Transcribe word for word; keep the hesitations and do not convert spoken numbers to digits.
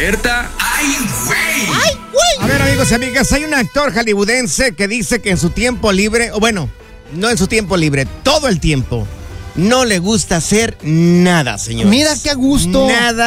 alerta. ¡Ay, güey! ¡Ay, güey! A ver, amigos y amigas, hay un actor hollywoodense que dice que en su tiempo libre, o bueno, no en su tiempo libre, todo el tiempo, no le gusta hacer nada, señores. Mira qué a gusto. Nada.